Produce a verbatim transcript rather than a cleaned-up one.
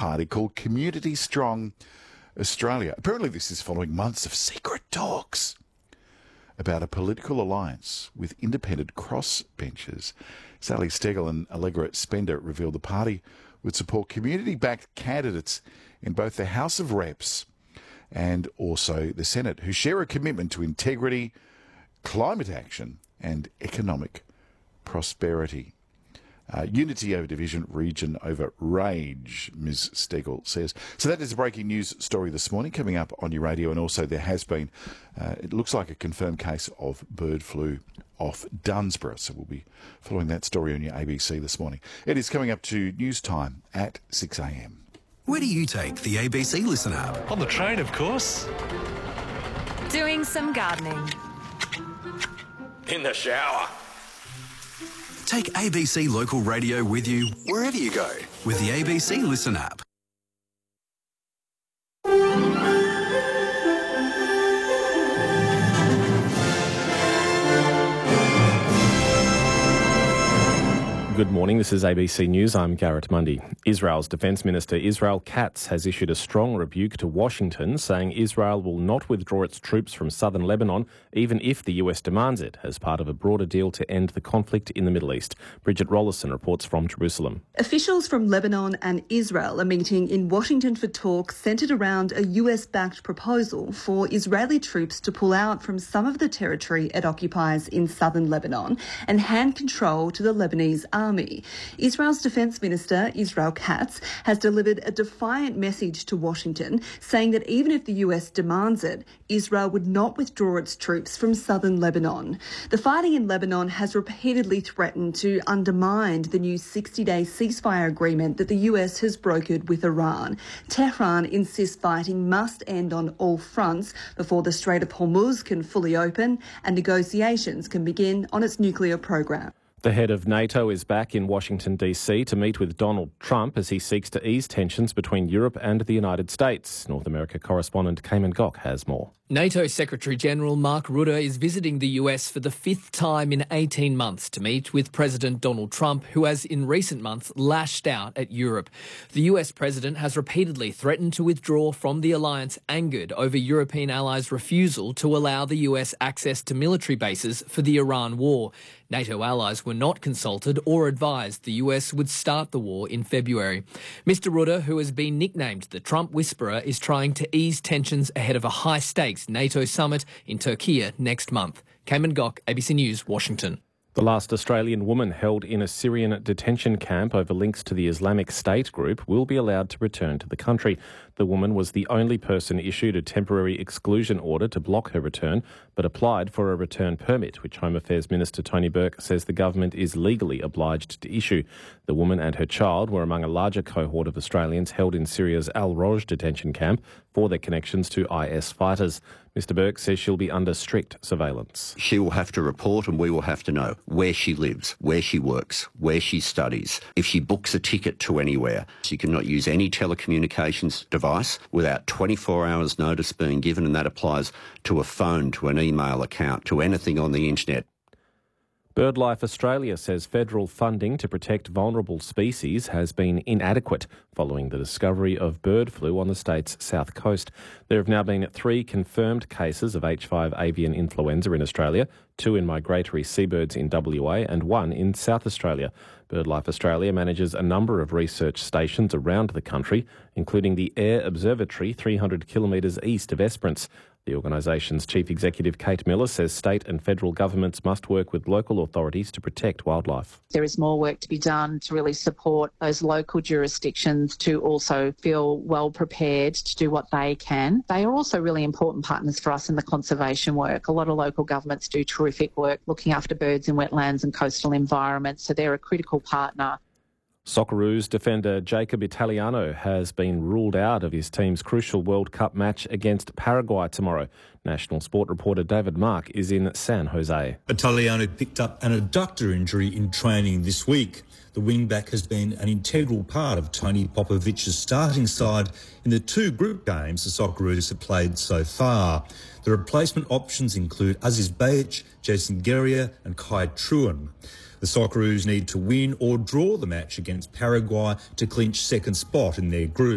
party called Community Strong Australia. Apparently this is following months of secret talks about a political alliance with independent crossbenchers. Sally Steggall and Allegra Spender revealed the party would support community-backed candidates in both the House of Reps and also the Senate, who share a commitment to integrity, climate action and economic prosperity. Uh, unity over division, region over rage, Miz Steggall says. So that is a breaking news story this morning coming up on your radio, and also there has been, uh, it looks like a confirmed case of bird flu off Dunsborough. So we'll be following that story on your A B C this morning. It is coming up to news time at six a m. Where do you take the A B C Listen app? On the train, of course. Doing some gardening. In the shower. Take A B C Local Radio with you wherever you go with the A B C Listen app. Good morning, this is A B C News. I'm Garrett Mundy. Israel's Defence Minister Israel Katz has issued a strong rebuke to Washington, saying Israel will not withdraw its troops from southern Lebanon, even if the U S demands it, as part of a broader deal to end the conflict in the Middle East. Bridget Rollison reports from Jerusalem. Officials from Lebanon and Israel are meeting in Washington for talks centred around a U S-backed proposal for Israeli troops to pull out from some of the territory it occupies in southern Lebanon and hand control to the Lebanese army. Army. Israel's Defence Minister, Israel Katz, has delivered a defiant message to Washington, saying that even if the U S demands it, Israel would not withdraw its troops from southern Lebanon. The fighting in Lebanon has repeatedly threatened to undermine the new sixty-day ceasefire agreement that the U S has brokered with Iran. Tehran insists fighting must end on all fronts before the Strait of Hormuz can fully open and negotiations can begin on its nuclear program. The head of NATO is back in Washington, D C to meet with Donald Trump as he seeks to ease tensions between Europe and the United States. North America correspondent Cayman Gok has more. NATO Secretary-General Mark Rutte is visiting the U S for the fifth time in eighteen months to meet with President Donald Trump, who has in recent months lashed out at Europe. The U S president has repeatedly threatened to withdraw from the alliance, angered over European allies' refusal to allow the U S access to military bases for the Iran war. NATO allies were not consulted or advised the U S would start the war in February. Mister Rutte, who has been nicknamed the Trump Whisperer, is trying to ease tensions ahead of a high-stakes NATO summit in Turkey next month. Cayman Gok, A B C News, Washington. The last Australian woman held in a Syrian detention camp over links to the Islamic State group will be allowed to return to the country. The woman was the only person issued a temporary exclusion order to block her return, but applied for a return permit, which Home Affairs Minister Tony Burke says the government is legally obliged to issue. The woman and her child were among a larger cohort of Australians held in Syria's Al-Roj detention camp for their connections to I S fighters. Mister Burke says she'll be under strict surveillance. She will have to report and we will have to know where she lives, where she works, where she studies. If she books a ticket to anywhere, she cannot use any telecommunications device without twenty-four hours notice being given, and that applies to a phone, to an email account, to anything on the internet. BirdLife Australia says federal funding to protect vulnerable species has been inadequate following the discovery of bird flu on the state's south coast. There have now been three confirmed cases of H five avian influenza in Australia, two in migratory seabirds in W A and one in South Australia. BirdLife Australia manages a number of research stations around the country, including the Air Observatory three hundred kilometres east of Esperance. The organisation's chief executive, Kate Miller, says state and federal governments must work with local authorities to protect wildlife. There is more work to be done to really support those local jurisdictions to also feel well prepared to do what they can. They are also really important partners for us in the conservation work. A lot of local governments do terrific work looking after birds in wetlands and coastal environments, so they're a critical partner. Socceroos defender Jacob Italiano has been ruled out of his team's crucial World Cup match against Paraguay tomorrow. National Sport reporter David Mark is in San Jose. Italiano picked up an adductor injury in training this week. The wing-back has been an integral part of Tony Popovic's starting side in the two group games the Socceroos have played so far. The replacement options include Aziz Bajic, Jason Guerrier and Kai Truan. The Socceroos need to win or draw the match against Paraguay to clinch second spot in their group.